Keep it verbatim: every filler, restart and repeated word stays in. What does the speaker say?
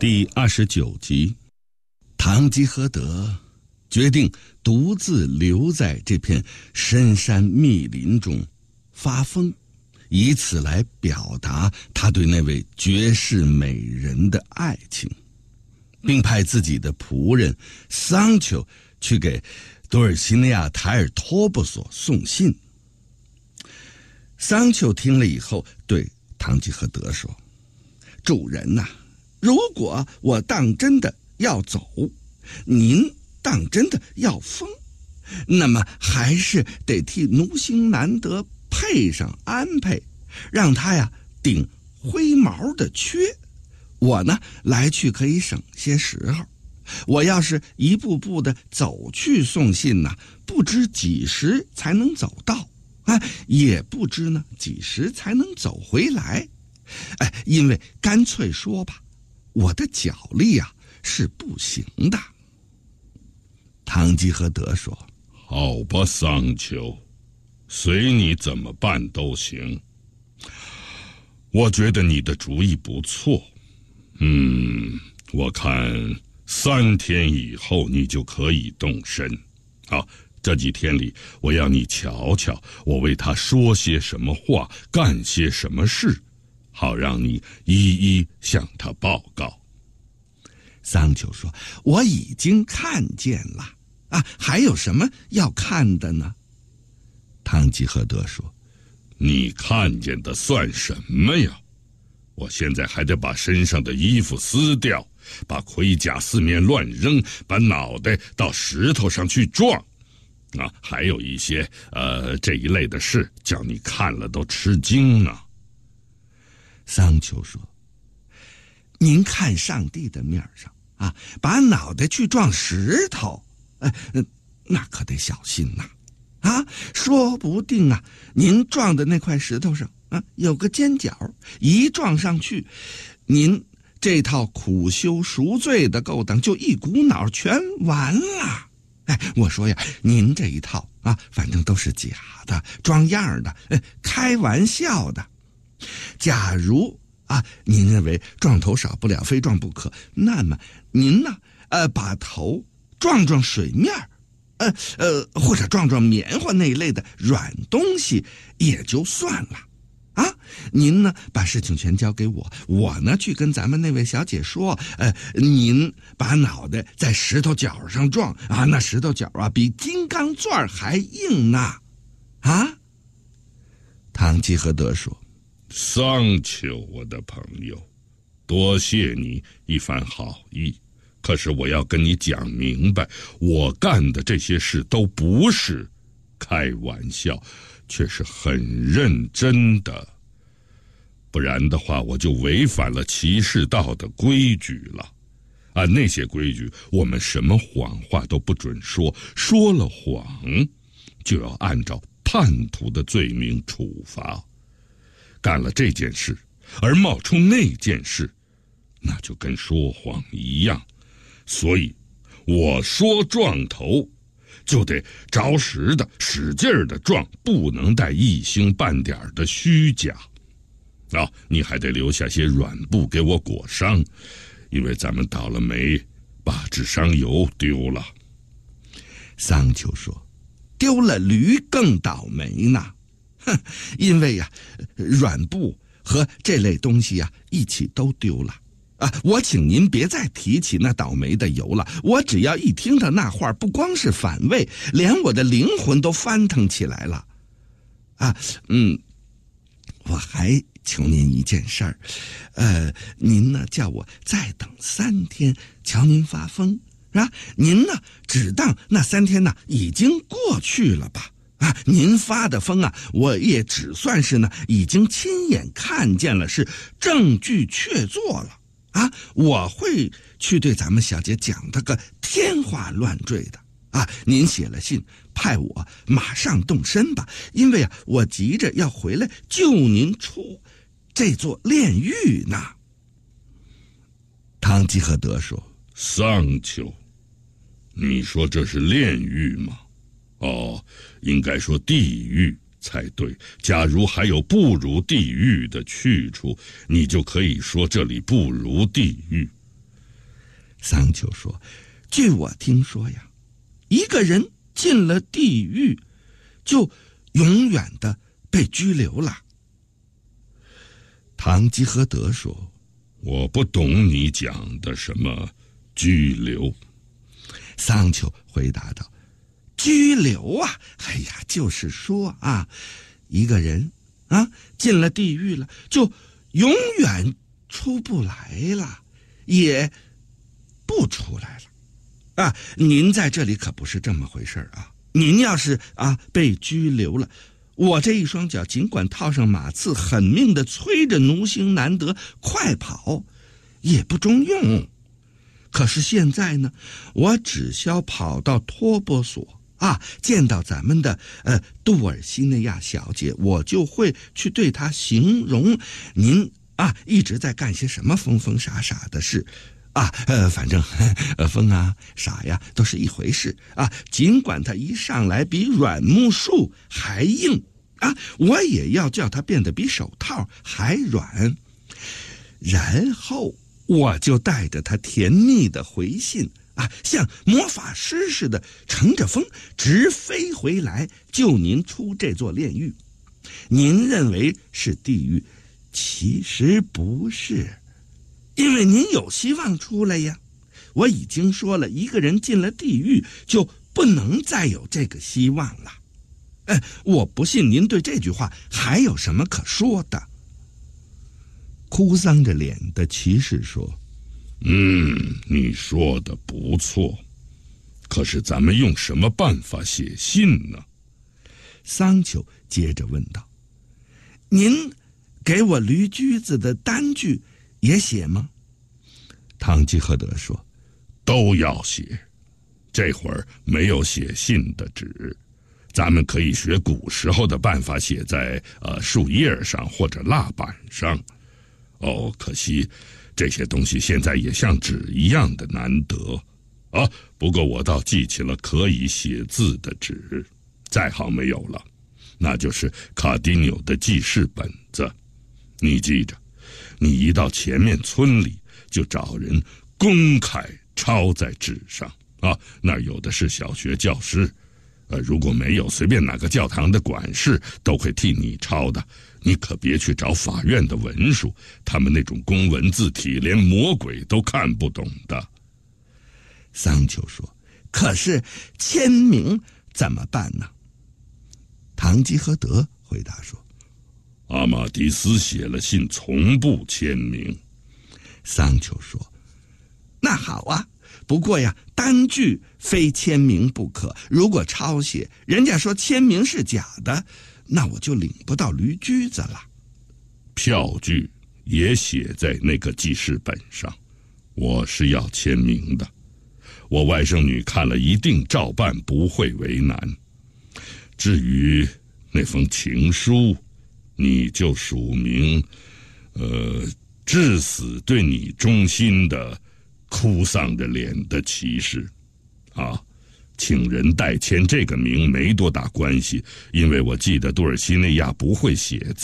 第二十九集，堂吉诃德决定独自留在这片深山密林中发疯，以此来表达他对那位绝世美人的爱情，并派自己的仆人桑丘去给多尔西尼亚台尔托布索送信。桑丘听了以后对堂吉诃德说：主人呐、啊，如果我当真的要走，您当真的要疯，那么还是得替奴星难得配上安排，让他呀顶灰毛的缺，我呢来去可以省些时候。我要是一步步的走去送信呢，不知几时才能走到，哎，也不知呢几时才能走回来。哎，因为干脆说吧，我的脚力啊是不行的。堂吉诃德说： 好吧，桑丘，随你怎么办都行。我觉得你的主意不错。嗯，我看三天以后你就可以动身。好，这几天里我要你瞧瞧我为他说些什么话，干些什么事，好让你一一向他报告。 桑丘说：我已经看见了啊，还有什么要看的呢？堂吉诃德说： 你看见的算什么呀？我现在还得把身上的衣服撕掉，把盔甲四面乱扔，把脑袋到石头上去撞啊，还有一些呃这一类的事，叫你看了都吃惊呢。 桑丘说：您看上帝的面上啊，把脑袋去撞石头，哎，那可得小心呐！啊，说不定啊，您撞的那块石头上啊有个尖角，一撞上去，您这套苦修赎罪的勾当就一股脑全完了。哎，我说呀，您这一套啊，反正都是假的，装样的，哎，开玩笑的。假如啊，您认为撞头少不了，非撞不可，那么您呢，呃，把头撞撞水面，呃呃，或者撞撞棉花那一类的软东西也就算了。啊，您呢把事情全交给我，我呢去跟咱们那位小姐说，呃，您把脑袋在石头角上撞啊，那石头角啊比金刚钻还硬呢。啊，堂吉诃德说： 桑丘，我的朋友，多谢你一番好意，可是我要跟你讲明白，我干的这些事都不是开玩笑，却是很认真的，不然的话我就违反了骑士道的规矩了。按那些规矩，我们什么谎话都不准说，说了谎就要按照叛徒的罪名处罚。干了这件事而冒充那件事，那就跟说谎一样。所以我说撞头就得着实的使劲儿的撞，不能带一星半点的虚假啊！你还得留下些软布给我裹伤，因为咱们倒了霉，把治伤油丢了。 桑丘说：丢了驴更倒霉呢。哼，因为呀、啊，软布和这类东西呀、啊、一起都丢了啊！我请您别再提起那倒霉的油了，我只要一听到那话，不光是反胃，连我的灵魂都翻腾起来了。啊，嗯，我还求您一件事儿，呃，您呢叫我再等三天，瞧您发疯啊！您呢只当那三天呢已经过去了吧。啊，您发的疯啊，我也只算是呢已经亲眼看见了，是证据确凿了啊！我会去对咱们小姐讲的个天花乱坠的啊！您写了信，派我马上动身吧，因为啊，我急着要回来救您出这座炼狱呢。堂吉诃德说： 桑丘，你说这是炼狱吗？哦，应该说地狱才对。假如还有不如地狱的去处，你就可以说这里不如地狱。 桑丘说，据我听说呀，一个人进了地狱，就永远的被拘留了。唐吉诃德说， 我不懂你讲的什么拘留。 桑丘回答道，拘留啊，哎呀，就是说啊，一个人啊进了地狱了，就永远出不来了，也不出来了啊。您在这里可不是这么回事啊，您要是啊被拘留了，我这一双脚尽管套上马刺，狠命地催着奴星难得快跑，也不中用。可是现在呢，我只需跑到托钵所啊，见到咱们的呃杜尔西内亚小姐，我就会去对她形容您啊一直在干些什么疯疯傻傻的事啊，呃，反正呃疯啊傻呀都是一回事啊。尽管她一上来比软木树还硬啊，我也要叫她变得比手套还软，然后我就带着她甜蜜的回信啊，像魔法师似的乘着风直飞回来救您出这座炼狱。您认为是地狱，其实不是，因为您有希望出来呀。我已经说了，一个人进了地狱就不能再有这个希望了。哎，我不信您对这句话还有什么可说的。哭丧着脸的骑士说， 嗯，你说的不错，可是咱们用什么办法写信呢？ 桑丘接着问道，您给我驴驹子的单据也写吗？唐吉诃德说， 都要写，这会儿没有写信的纸，咱们可以学古时候的办法，写在呃树叶上或者蜡板上。哦，可惜这些东西现在也像纸一样的难得啊。不过我倒记起了可以写字的纸，再好没有了，那就是卡迪纽的记事本子。你记着，你一到前面村里，就找人公开抄在纸上啊，那儿有的是小学教师，呃，如果没有，随便哪个教堂的管事都会替你抄的。你可别去找法院的文书，他们那种公文字体连魔鬼都看不懂的。 桑丘说，可是签名怎么办呢？唐吉诃德回答说， 阿马迪斯写了信从不签名。 桑丘说，那好啊，不过呀，单据非签名不可，如果抄写，人家说签名是假的，那我就领不到驴驹子了。 票据也写在那个记事本上，我是要签名的。我外甥女看了一定照办，不会为难。至于那封情书，你就署名呃，至死对你忠心的哭丧着脸的骑士啊。请人代签这个名没多大关系，因为我记得杜尔西内亚不会写字。